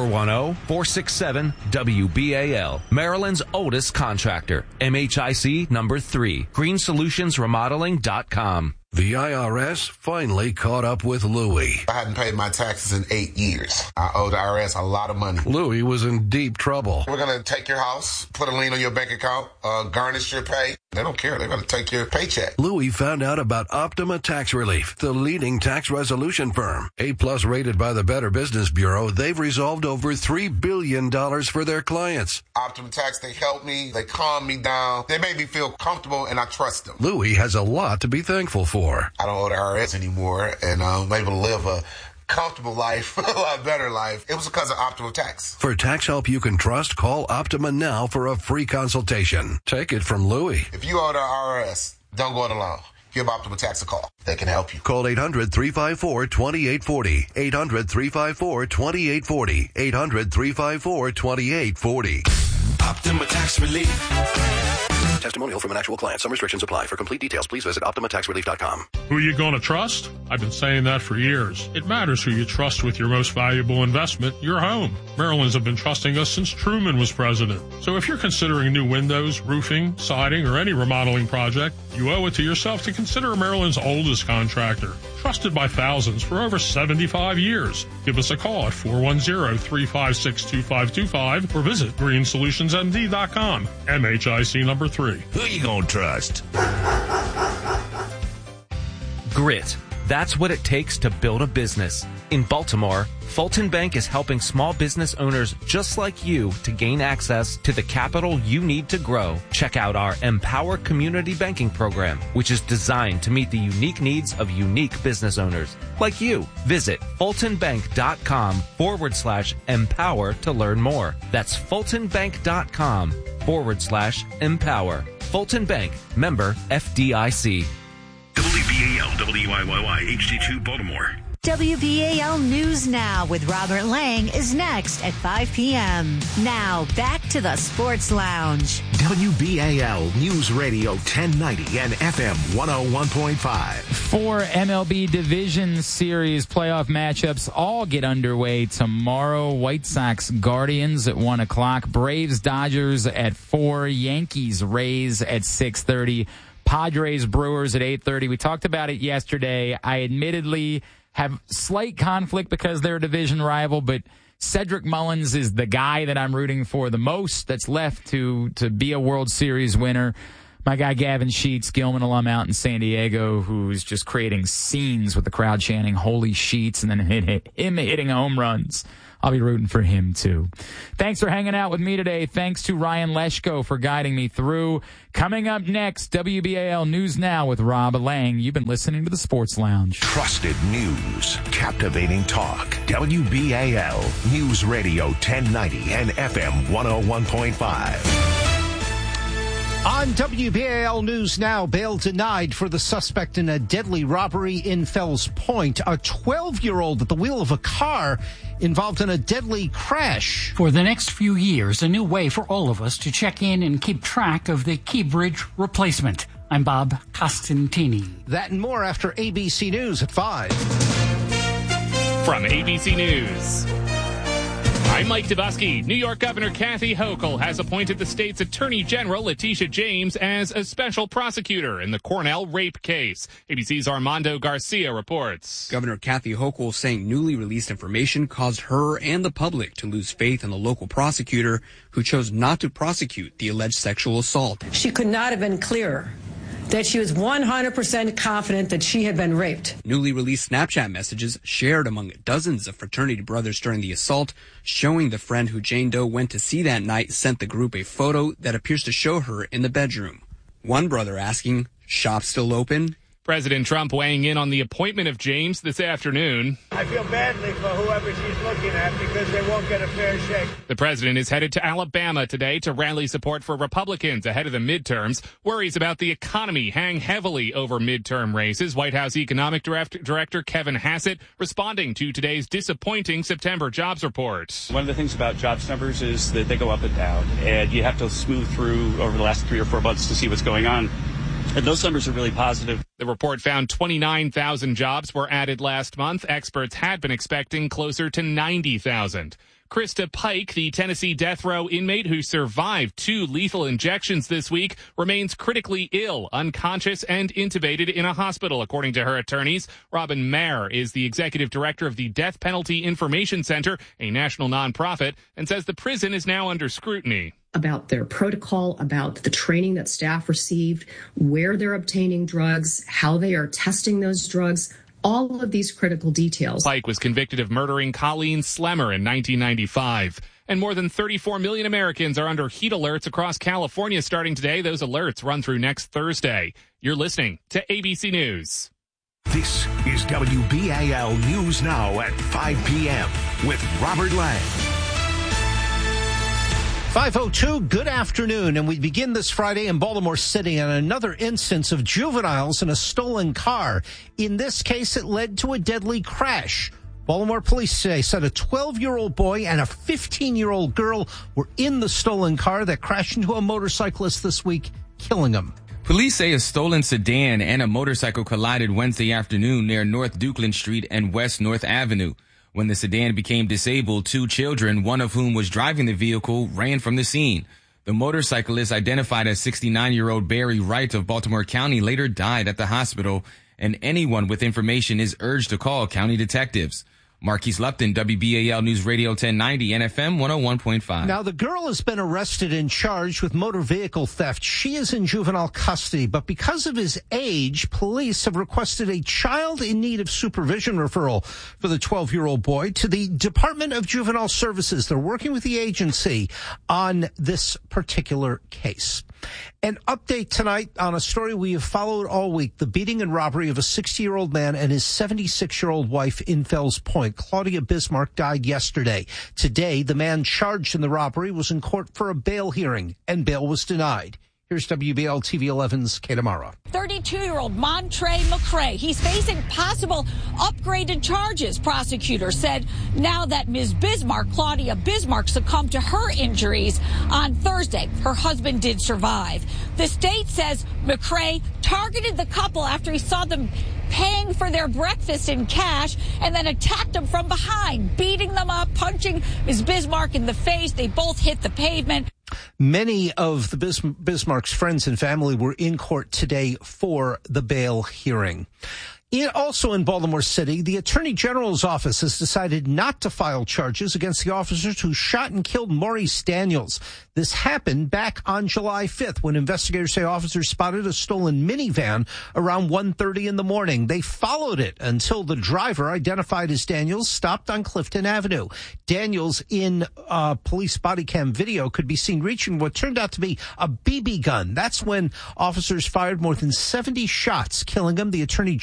410-467-WBAL. Maryland's oldest contractor. MHIC number 3. greensolutionsremodeling.com. The IRS finally caught up with Louie. I hadn't paid my taxes in 8 years. I owed the IRS a lot of money. Louie was in deep trouble. We're going to take your house, put a lien on your bank account, garnish your pay. They don't care. They're going to take your paycheck. Louie found out about Optima Tax Relief, the leading tax resolution firm. A-plus rated by the Better Business Bureau, they've resolved over $3 billion for their clients. Optima Tax, they help me. They calm me down. They make me feel comfortable, and I trust them. Louie has a lot to be thankful for. I don't owe the IRS anymore, and I'm able to live a comfortable life, a lot better life. It was because of Optima Tax. For tax help you can trust, call Optima now for a free consultation. Take it from Louie. If you owe the IRS, don't go it alone. Give Optima Tax a call. They can help you. Call 800-354-2840. 800-354-2840. 800-354-2840. Optima Tax Relief. Testimonial from an actual client. Some restrictions apply. For complete details, please visit OptimaTaxRelief.com. Who are you going to trust? I've been saying that for years. It matters who you trust with your most valuable investment, your home. Maryland's have been trusting us since Truman was president. So if you're considering new windows, roofing, siding, or any remodeling project, you owe it to yourself to consider Maryland's oldest contractor. Trusted by thousands for over 75 years. Give us a call at 410-356-2525 or visit greensolutionsmd.com. MHIC number 3. Who you gonna trust? Grit. That's what it takes to build a business. In Baltimore, Fulton Bank is helping small business owners just like you to gain access to the capital you need to grow. Check out our Empower Community Banking Program, which is designed to meet the unique needs of unique business owners like you. Visit fultonbank.com/empower to learn more. That's fultonbank.com/empower. Fulton Bank, member FDIC. WBAL WBAL, WYYY, HD2 Baltimore. WBAL News Now with Robert Lang is next at 5 p.m. Now, back to the Sports Lounge. WBAL News Radio 1090 and FM 101.5. 4 MLB Division Series playoff matchups all get underway tomorrow. White Sox Guardians at 1 o'clock. Braves Dodgers at 4. Yankees Rays at 6:30. Padres Brewers at 8:30. We talked about it yesterday. I admittedly have slight conflict because they're a division rival, but Cedric Mullins is the guy that I'm rooting for the most that's left to be a World Series winner. My guy Gavin Sheets, Gilman alum out in San Diego, who's just creating scenes with the crowd chanting "Holy Sheets" and then him hitting home runs. I'll be rooting for him, too. Thanks for hanging out with me today. Thanks to Ryan Leshko for guiding me through. Coming up next, WBAL News Now with Rob Lang. You've been listening to the Sports Lounge. Trusted news, captivating talk. WBAL News Radio 1090 and FM 101.5. On WBAL News Now, bail denied for the suspect in a deadly robbery in Fells Point. A 12-year-old at the wheel of a car involved in a deadly crash. For the next few years, a new way for all of us to check in and keep track of the Key Bridge replacement. I'm Bob Costantini. That and more after ABC News at 5. From ABC News, I'm Mike Dubusky. New York Governor Kathy Hochul has appointed the state's Attorney General, Letitia James, as a special prosecutor in the Cornell rape case. ABC's Armando Garcia reports. Governor Kathy Hochul saying newly released information caused her and the public to lose faith in the local prosecutor who chose not to prosecute the alleged sexual assault. She could not have been clearer that she was 100% confident that she had been raped. Newly released Snapchat messages shared among dozens of fraternity brothers during the assault, showing the friend who Jane Doe went to see that night sent the group a photo that appears to show her in the bedroom. One brother asking, "Shop still open?" President Trump weighing in on the appointment of James this afternoon. I feel badly for whoever she's looking at because they won't get a fair shake. The president is headed to Alabama today to rally support for Republicans ahead of the midterms. Worries about the economy hang heavily over midterm races. White House Economic Director Kevin Hassett responding to today's disappointing September jobs report. One of the things about jobs numbers is that they go up and down, and you have to smooth through over the last 3 or 4 months to see what's going on. And those numbers are really positive. The report found 29,000 jobs were added last month. Experts had been expecting closer to 90,000. Krista Pike, the Tennessee death row inmate who survived 2 lethal injections this week, remains critically ill, unconscious, and intubated in a hospital, according to her attorneys. Robin Mayer is the executive director of the Death Penalty Information Center, a national nonprofit, and says the prison is now under scrutiny. About their protocol, about the training that staff received, where they're obtaining drugs, how they are testing those drugs, all of these critical details. Pike was convicted of murdering Colleen Slemmer in 1995. And more than 34 million Americans are under heat alerts across California starting today. Those alerts run through next Thursday. You're listening to ABC News. This is WBAL News Now at 5 p.m. with Robert Lang. 5:02, good afternoon, and we begin this Friday in Baltimore City on another instance of juveniles in a stolen car. In this case, it led to a deadly crash. Baltimore police today said a 12-year-old boy and a 15-year-old girl were in the stolen car that crashed into a motorcyclist this week, killing him. Police say a stolen sedan and a motorcycle collided Wednesday afternoon near North Dukeland Street and West North Avenue. When the sedan became disabled, 2 children, one of whom was driving the vehicle, ran from the scene. The motorcyclist, identified as 69-year-old Barry Wright of Baltimore County, later died at the hospital, and anyone with information is urged to call county detectives. Marquise Lupton, WBAL News Radio 1090 and FM 101.5. Now, the girl has been arrested and charged with motor vehicle theft. She is in juvenile custody, but because of his age, police have requested a child in need of supervision referral for the 12-year-old boy to the Department of Juvenile Services. They're working with the agency on this particular case. An update tonight on a story we have followed all week, the beating and robbery of a 60-year-old man and his 76-year-old wife in Fells Point. Claudia Bismarck died yesterday. Today, the man charged in the robbery was in court for a bail hearing, and bail was denied. Here's WBL TV 11's Kate Amara. 32-year-old Montre McCray. He's facing possible upgraded charges. Prosecutors said now that Ms. Bismarck, Claudia Bismarck, succumbed to her injuries on Thursday. Her husband did survive. The state says McCray targeted the couple after he saw them paying for their breakfast in cash and then attacked them from behind, beating them up, punching Ms. Bismarck in the face. They both hit the pavement. Many of the Bismarck's friends and family were in court today for the bail hearing. Also in Baltimore City, the Attorney General's office has decided not to file charges against the officers who shot and killed Maurice Daniels. This happened back on July 5th when investigators say officers spotted a stolen minivan around 1:30 in the morning. They followed it until the driver, identified as Daniels, stopped on Clifton Avenue. Daniels, in police body cam video, could be seen reaching what turned out to be a BB gun. That's when officers fired more than 70 shots, killing him. The Attorney